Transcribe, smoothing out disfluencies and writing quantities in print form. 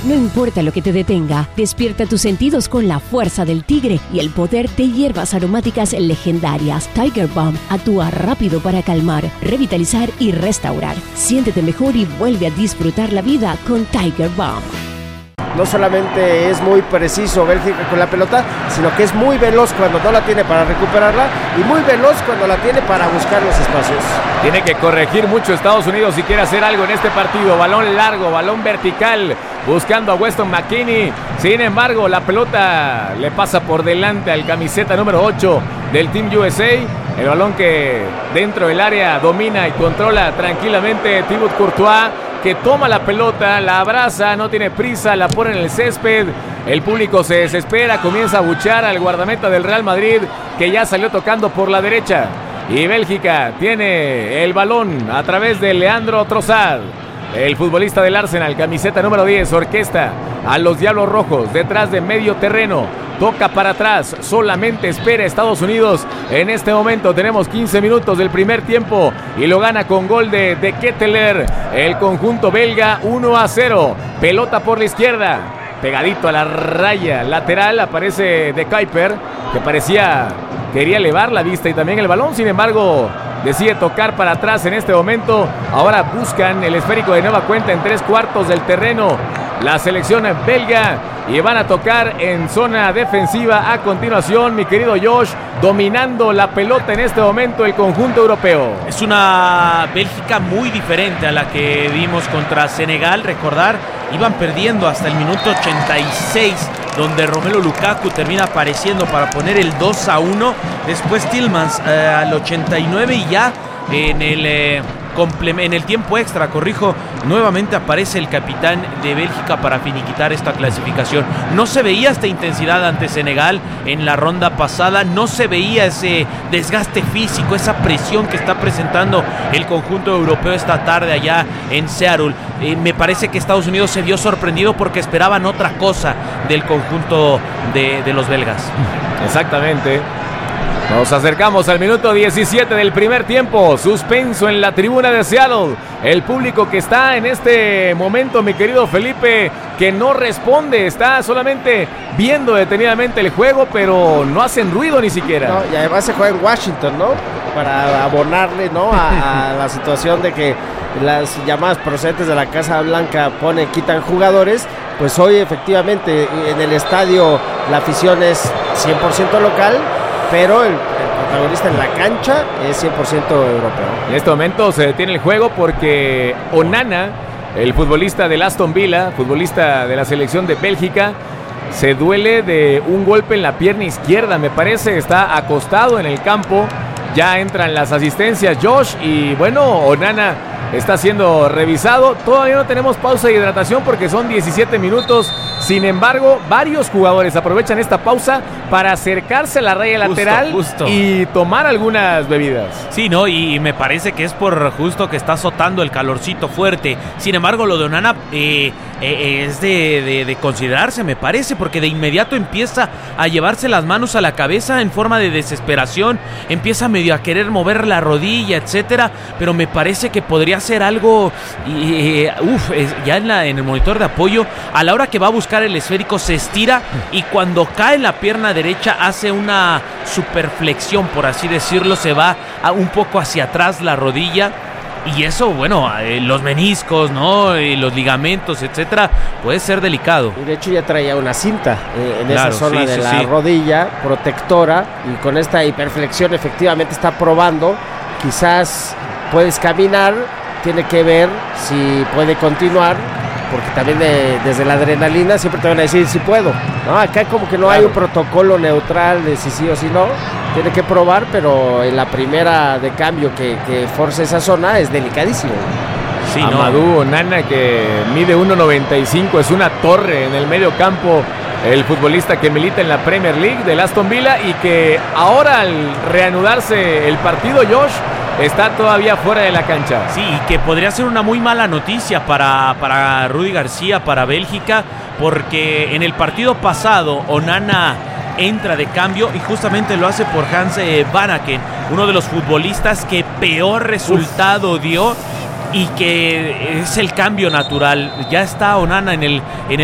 No importa lo que te detenga, despierta tus sentidos con la fuerza del tigre y el poder de hierbas aromáticas legendarias. Tiger Balm actúa rápido para calmar, revitalizar y restaurar. Siéntete mejor y vuelve a disfrutar la vida con Tiger Balm. No solamente es muy preciso Bélgica con la pelota, sino que es muy veloz cuando no la tiene para recuperarla y muy veloz cuando la tiene para buscar los espacios. Tiene que corregir mucho Estados Unidos si quiere hacer algo en este partido. Balón largo, balón vertical, buscando a Weston McKennie. Sin embargo, la pelota le pasa por delante al camiseta número 8 del Team USA. El balón que dentro del área domina y controla tranquilamente Thibaut Courtois, que toma la pelota, la abraza, no tiene prisa, la pone en el césped. El público se desespera, comienza a abuchear al guardameta del Real Madrid, que ya salió tocando por la derecha. Y Bélgica tiene el balón a través de Leandro Trossard. El futbolista del Arsenal, camiseta número 10, orquesta a los Diablos Rojos detrás de medio terreno. Toca para atrás, solamente espera Estados Unidos. En este momento tenemos 15 minutos del primer tiempo y lo gana con gol de Ketteler. El conjunto belga 1-0. Pelota por la izquierda, pegadito a la raya lateral. Aparece De Kuyper, que quería elevar la vista y también el balón. Sin embargo, decide tocar para atrás en este momento. Ahora buscan el esférico de nueva cuenta en 3/4 del terreno la selección belga, y van a tocar en zona defensiva a continuación, mi querido Josh, dominando la pelota en este momento el conjunto europeo. Es una Bélgica muy diferente a la que vimos contra Senegal. Recordar, iban perdiendo hasta el minuto 86, donde Romelu Lukaku termina apareciendo para poner el 2-1. Después Tielemans al 89 y ya en el tiempo extra, nuevamente aparece el capitán de Bélgica para finiquitar esta clasificación. No se veía esta intensidad ante Senegal en la ronda pasada, no se veía ese desgaste físico, esa presión que está presentando el conjunto europeo esta tarde allá en Seattle. Me parece que Estados Unidos se vio sorprendido porque esperaban otra cosa del conjunto de los belgas. Exactamente. Nos acercamos al minuto 17 del primer tiempo. Suspenso en la tribuna de Seattle. El público que está en este momento, mi querido Felipe, que no responde, está solamente viendo detenidamente el juego, pero no hacen ruido ni siquiera. No, y además se juega en Washington, ¿no? Para abonarle, ¿no? a la situación de que las llamadas procedentes de la Casa Blanca quitan jugadores. Pues hoy efectivamente en el estadio la afición es 100% local, pero el protagonista en la cancha es 100% europeo. En este momento se detiene el juego porque Onana, el futbolista del Aston Villa, futbolista de la selección de Bélgica, se duele de un golpe en la pierna izquierda, me parece. Está acostado en el campo. Ya entran las asistencias, Josh, y bueno, Onana está siendo revisado. Todavía no tenemos pausa de hidratación porque son 17 minutos. Sin embargo, varios jugadores aprovechan esta pausa para acercarse a la raya lateral y tomar algunas bebidas. Sí, ¿no? Y me parece que es por justo que está azotando el calorcito fuerte. Sin embargo, lo de Onana es de considerarse, me parece, porque de inmediato empieza a llevarse las manos a la cabeza en forma de desesperación. Empieza medio a querer mover la rodilla, etcétera. Pero me parece que podría ser algo... ya en el monitor de apoyo, a la hora que va a buscar el esférico, se estira y cuando cae en la pierna derecha hace una superflexión, por así decirlo. Se va un poco hacia atrás la rodilla. Y eso, bueno, los meniscos, ¿no? Y los ligamentos, etcétera, puede ser delicado. Y de hecho ya traía una cinta en esa zona de la rodilla, protectora, y con esta hiperflexión efectivamente está probando. Quizás puedes caminar, tiene que ver si puede continuar, porque también desde la adrenalina siempre te van a decir si puedo, ¿no? Acá como que no hay un protocolo neutral de si sí o si no. Tiene que probar, pero en la primera de cambio que force esa zona es delicadísimo. Sí, Amadou Onana, que mide 1.95, es una torre en el medio campo. El futbolista que milita en la Premier League del Aston Villa y que ahora, al reanudarse el partido, Josh, está todavía fuera de la cancha. Sí, y que podría ser una muy mala noticia para Rudi García, para Bélgica, porque en el partido pasado Onana entra de cambio y justamente lo hace por Hans Vanaken, uno de los futbolistas que peor resultado dio y que es el cambio natural. Ya está Onana en el